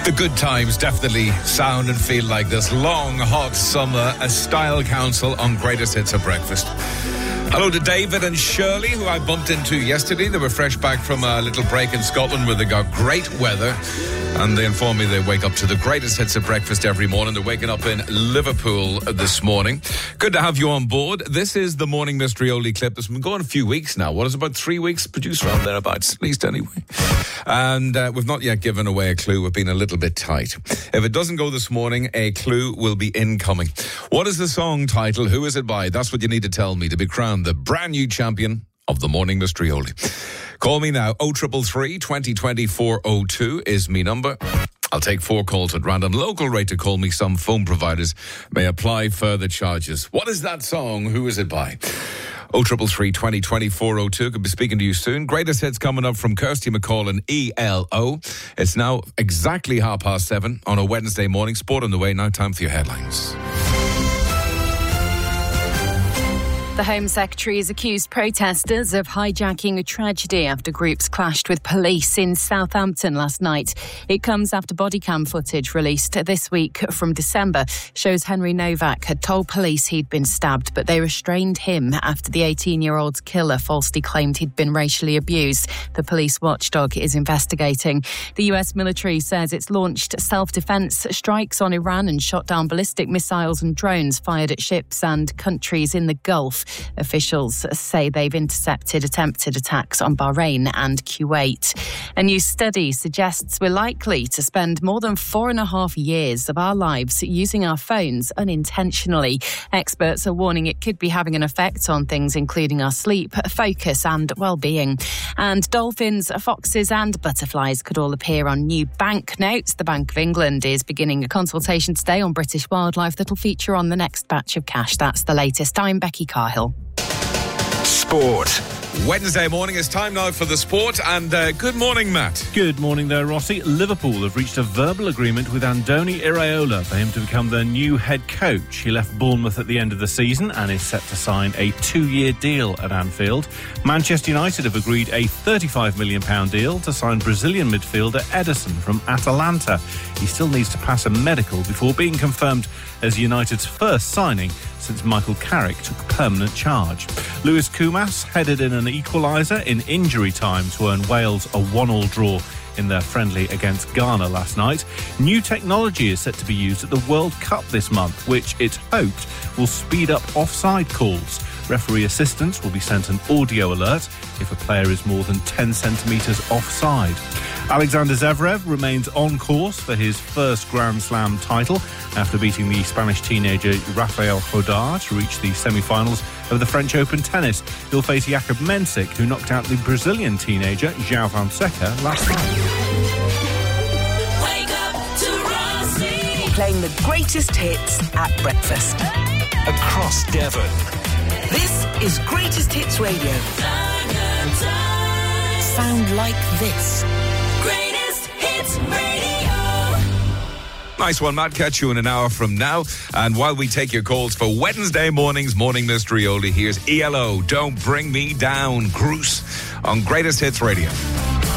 The good times definitely sound and feel like this. Long, hot summer, a style council on Greatest Hits of Breakfast. Hello to David and Shirley, who I bumped into yesterday. They were fresh back from a little break in Scotland where they got great weather. And they informed me they wake up to the Greatest Hits of Breakfast every morning. They're waking up in Liverpool this morning. Good to have you on board. This is the Morning Mystery Only clip that's been going a few weeks now. What is it, about 3 weeks? Produced around thereabouts, at least anyway. And we've not yet given away a clue. We've been a little bit tight. If it doesn't go this morning, a clue will be incoming. What is the song title? Who is it by? That's what you need to tell me to be crowned the brand new champion of the Morning Mystery Only. Call me now. 0333 2020 402 is me number. I'll take 4 calls at random. Local rate to call me. Some phone providers may apply further charges. What is that song? Who is it by? 0333 2020 402. Could be speaking to you soon. Greatest hits coming up from Kirsty McCall and ELO. It's now exactly 7:30 on a Wednesday morning. Sport on the way. Now time for your headlines. The Home Secretary has accused protesters of hijacking a tragedy after groups clashed with police in Southampton last night. It comes after body cam footage released this week from December shows Henry Novak had told police he'd been stabbed, but they restrained him after the 18-year-old's killer falsely claimed he'd been racially abused. The police watchdog is investigating. The US military says it's launched self-defense strikes on Iran and shot down ballistic missiles and drones fired at ships and countries in the Gulf. Officials say they've intercepted attempted attacks on Bahrain and Kuwait. A new study suggests we're likely to spend more than 4.5 years of our lives using our phones unintentionally. Experts are warning it could be having an effect on things including our sleep, focus and well-being. And dolphins, foxes and butterflies could all appear on new banknotes. The Bank of England is beginning a consultation today on British wildlife that'll feature on the next batch of cash. That's the latest. I'm Becky Cahill. Sport. Wednesday morning, it's time now for the sport, and good morning, Matt. Good morning there, Rossi. Liverpool have reached a verbal agreement with Andoni Iraola for him to become their new head coach. He left Bournemouth at the end of the season and is set to sign a 2-year deal at Anfield. Manchester United have agreed a £35 million deal to sign Brazilian midfielder Ederson from Atalanta. He still needs to pass a medical before being confirmed as United's first signing since Michael Carrick took permanent charge. Lewis Koumas headed in an equaliser in injury time to earn Wales a 1-1 draw in their friendly against Ghana last night. New technology is set to be used at the World Cup this month, which it's hoped will speed up offside calls. Referee assistants will be sent an audio alert if a player is more than 10 centimetres offside. Alexander Zverev remains on course for his first Grand Slam title after beating the Spanish teenager Rafael Nadal to reach the semi-finals of the French Open tennis. He'll face Jakub Mensik, who knocked out the Brazilian teenager João Fonseca last night. Wake up to Rossi. Playing the greatest hits at breakfast. Across Devon. This is Greatest Hits Radio. Sound like this. Greatest Hits Radio. Nice one, Matt. Catch you in an hour from now. And while we take your calls for Wednesday morning's Morning Mystery Only, here's ELO, Don't Bring Me Down, Cruise, on Greatest Hits Radio.